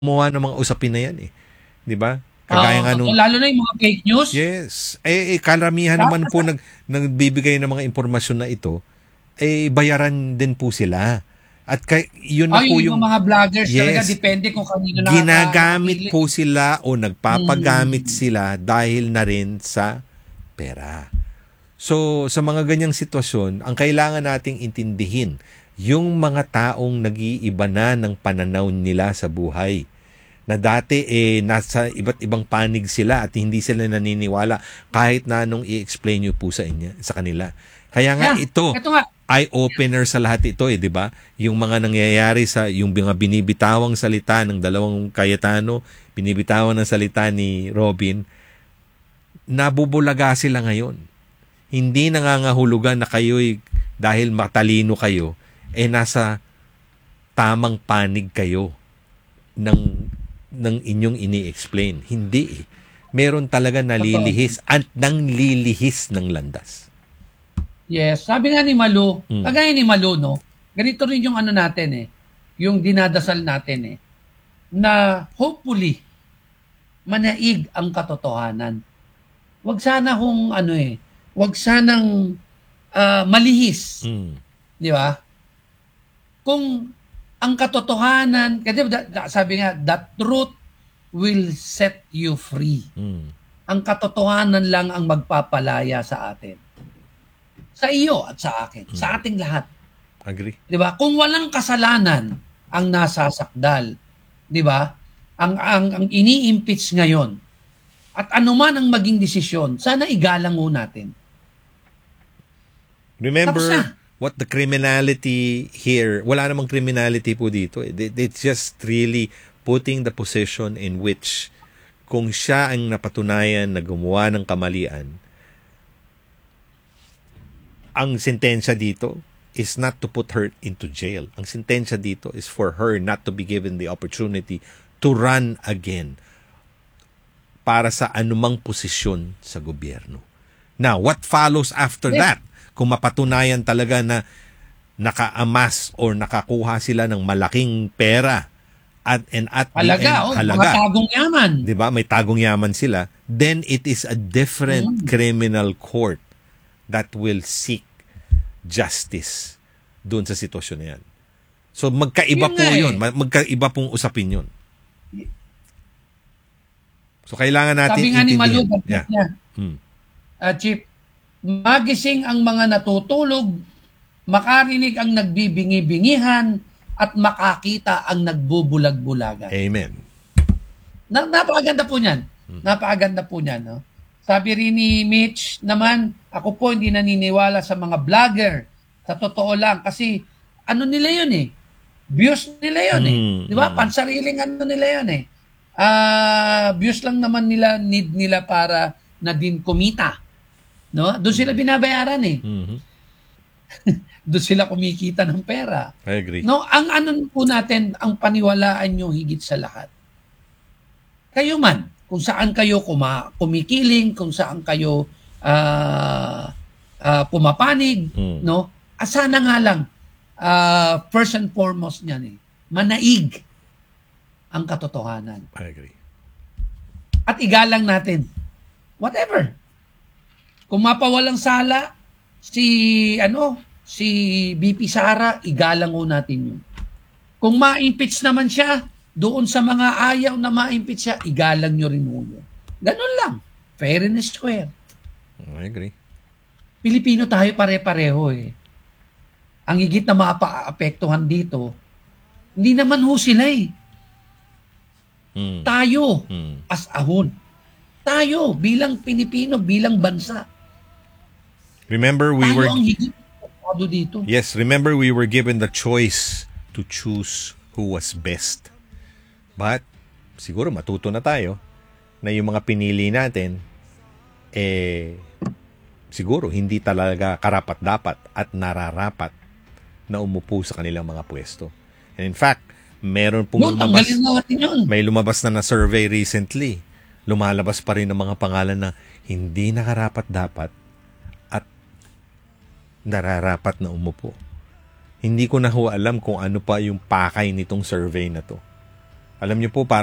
gumawa ng mga usapin na yan eh. 'Di ba? Kagaya nga nung Lalo na yung mga fake news. yes, karamihan naman po nagbibigay ng mga impormasyon na ito, bayaran din po sila. At yun na po Yung yung mga vloggers talaga, yes, depende kung kanino ginagamit nakakapili. po sila o nagpapagamit sila dahil na rin sa pera. So, sa mga ganyang sitwasyon, ang kailangan nating intindihin, yung mga taong nag-iiba na ng pananaw nila sa buhay. Na dati nasa iba't ibang panig sila at hindi sila naniniwala kahit na anong i-explain nyo po sa kanila. Kaya nga ito nga. eye-opener sa lahat ito 'di ba? Yung mga nangyayari yung mga binibitawang salita ng dalawang Cayetano, binibitawan ng salita ni Robin, nabubulaga sila ngayon. Hindi nangangahulugan na kayo'y dahil matalino kayo, nasa tamang panig kayo ng inyong ini-explain. Hindi eh. Meron talaga nalilihis at nanglilihis ng landas. Yes. Sabi nga ni Malu, kagaya ni Malu, no? Ganito rin yung ano natin eh. Yung dinadasal natin eh. Na hopefully, manaig ang katotohanan. Wag sana kung wag sanang malihis. Di ba? Kung ang katotohanan, kasi sabi nga, the truth will set you free. Ang katotohanan lang ang magpapalaya sa atin. Sa iyo at sa akin. Sa ating lahat. Agree. Di ba? Kung walang kasalanan ang nasasakdal, di ba? Ang ini-impeach ngayon, at anuman ang maging desisyon, sana igalang mo natin. Remember what the criminality here, wala namang criminality po dito. It's just really putting the position in which kung siya ang napatunayan na gumawa ng kamalian, ang sentensya dito is not to put her into jail. Ang sentensya dito is for her not to be given the opportunity to run again para sa anumang posisyon sa gobyerno. Now, what follows after that? Kung mapatunayan talaga na nakaamas or nakakuha sila ng malaking pera at halaga, mga tagong yaman. 'Di ba? May tagong yaman sila, then it is a different criminal court that will seek justice doon sa sitwasyon na yan. So magkaiba po 'yun, magkaiba pong usapin 'yun. So kailangan natin sabi nga ni Malu, Chief, magising ang mga natutulog, makarinig ang nagbibingi-bingihan, at makakita ang nagbubulag-bulagan. Amen. Napakaganda po niyan. Napakaganda po niyan. No? Sabi rin ni Mitch naman, ako po hindi naniniwala sa mga vlogger. Sa totoo lang. Kasi ano nila yun eh. Views nila yun eh. Di ba? Pansariling ano nila yun eh. Views lang naman nila, need nila para na din kumita. No? Doon sila binabayaran eh. Doon sila kumikita ng pera. I agree. No, ang ano po natin, ang paniwalaan nyo higit sa lahat. Kayo man, kung saan kayo kumikiling, kung saan kayo pumapanig, no? Sana nga lang, first and foremost niyan manaig ang katotohanan. I agree. At igalang natin. Whatever. Kung mapawalang sala, si VP Sara, igalang ho natin yun. Kung ma-impeach naman siya, doon sa mga ayaw na ma-impeach siya, igalang nyo rin ho yun. Ganun lang. Fair and square. I agree. Pilipino tayo pare-pareho eh. Ang higit na maapektuhan dito, hindi naman ho sila eh. Tayo, as ahon. Tayo, bilang Pilipino, bilang bansa. Remember, we were dito. Yes, remember we were given the choice to choose who was best. But siguro matuto na tayo na yung mga pinili natin siguro hindi talaga karapat-dapat at nararapat na umupo sa kanilang mga pwesto. And in fact, meron pong may lumabas na survey recently. Lumalabas pa rin ng mga pangalan na hindi nakarapat-dapat nararapat na umupo. Hindi ko na ho alam kung ano pa yung pakay nitong survey na to. Alam niyo po, para